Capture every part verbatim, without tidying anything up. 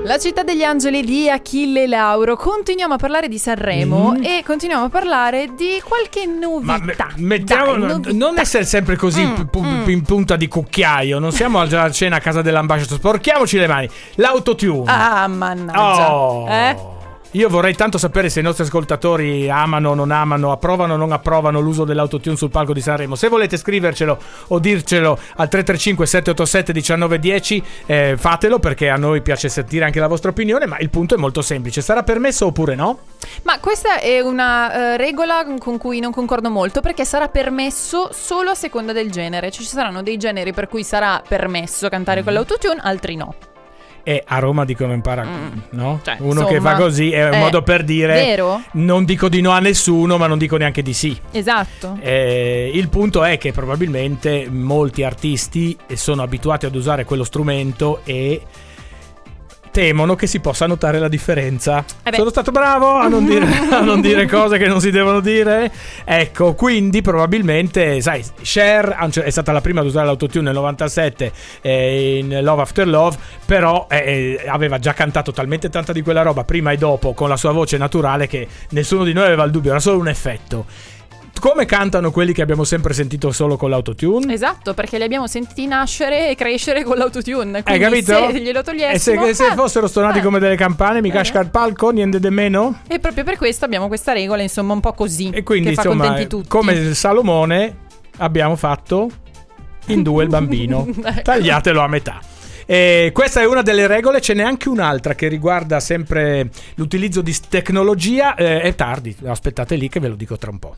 La città degli angeli di Achille Lauro. Continuiamo a parlare di Sanremo mm. e continuiamo a parlare di qualche novità. Ma mettiamo, Dai, novità. Non essere sempre così mm, p- mm. in punta di cucchiaio. Non siamo già a cena a casa dell'ambasciatore. Sporchiamoci le mani. L'autotune. Ah, mannaggia. Oh. Eh? Io vorrei tanto sapere se i nostri ascoltatori amano o non amano, approvano o non approvano l'uso dell'autotune sul palco di Sanremo. Se volete scrivercelo o dircelo al tre tre cinque sette otto sette uno nove uno zero, eh, fatelo, perché a noi piace sentire anche la vostra opinione. Ma il punto è molto semplice: sarà permesso oppure no? Ma questa è una uh, regola con cui non concordo molto, perché sarà permesso solo a seconda del genere. Ci saranno dei generi per cui sarà permesso cantare mm. con l'autotune, altri no. E a Roma dicono impara, mm. no? Cioè, uno insomma, che fa così è un eh, modo per dire vero? Non dico di no a nessuno, ma non dico neanche di sì. Esatto. Eh, il punto è che probabilmente molti artisti sono abituati ad usare quello strumento e temono che si possa notare la differenza. Eh Sono stato bravo a non dire, a non dire cose che non si devono dire. Ecco, quindi probabilmente, sai, Cher è stata la prima ad usare l'autotune nel novantasette eh, in Love After Love, però eh, aveva già cantato talmente tanta di quella roba prima e dopo con la sua voce naturale che nessuno di noi aveva il dubbio, era solo un effetto. Come cantano quelli che abbiamo sempre sentito solo con l'autotune? Esatto, perché li abbiamo sentiti nascere e crescere con l'autotune. Hai capito? Se glielo togliessimo, e se, se eh, fossero suonati eh, come delle campane, mi eh. casca il palco, niente di meno. E proprio per questo abbiamo questa regola, insomma, un po' così, e quindi, che fa insomma, contenti tutti. Come Salomone abbiamo fatto in due il bambino. Ecco. Tagliatelo a metà. E questa è una delle regole. Ce n'è anche un'altra che riguarda sempre l'utilizzo di tecnologia. eh, È tardi, aspettate lì che ve lo dico tra un po'.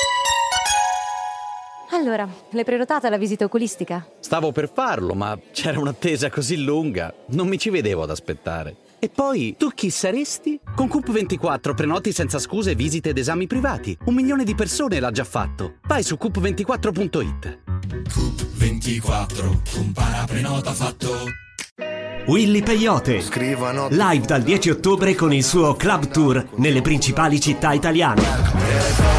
Allora, l'hai prenotata la visita oculistica? Stavo per farlo, ma c'era un'attesa così lunga, non mi ci vedevo ad aspettare. E poi, tu chi saresti? Con Coop ventiquattro prenoti senza scuse visite ed esami privati. Un milione di persone l'ha già fatto. Vai su coop ventiquattro punto it. Coop ventiquattro, compara prenota fatto. Willy Peyote, Scrivano live dal dieci ottobre con il suo club tour nelle principali città italiane.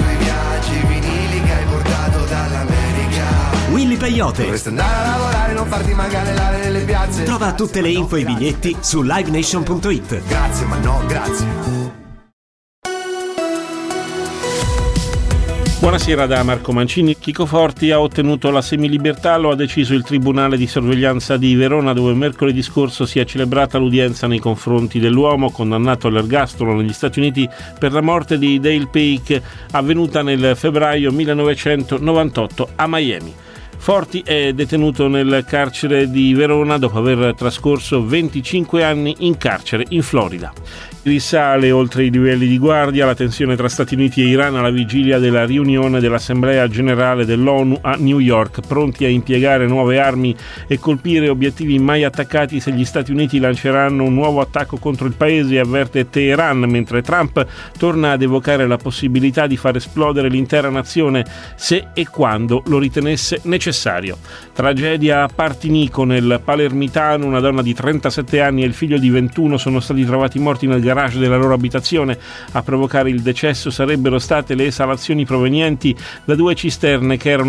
Willy Peyote. Dovresti andare a lavorare, non farti mancare l'aria nelle piazze. Trova tutte le info e i biglietti su live nation punto it. Grazie, ma no, grazie. Buonasera da Marco Mancini. Chico Forti ha ottenuto la semilibertà, lo ha deciso il Tribunale di Sorveglianza di Verona, dove mercoledì scorso si è celebrata l'udienza nei confronti dell'uomo condannato all'ergastolo negli Stati Uniti per la morte di Dale Paik, avvenuta nel febbraio millenovecentonovantotto a Miami. Forti è detenuto nel carcere di Verona dopo aver trascorso venticinque anni in carcere in Florida. Risale oltre i livelli di guardia la tensione tra Stati Uniti e Iran alla vigilia della riunione dell'Assemblea Generale dell'ONU a New York, pronti a impiegare nuove armi e colpire obiettivi mai attaccati se gli Stati Uniti lanceranno un nuovo attacco contro il paese, avverte Teheran, mentre Trump torna ad evocare la possibilità di far esplodere l'intera nazione se e quando lo ritenesse necessario. Tragedia a Partinico, nel Palermitano, una donna di trentasette anni e il figlio di ventuno sono stati trovati morti nel garage della loro abitazione. A provocare il decesso sarebbero state le esalazioni provenienti da due cisterne che erano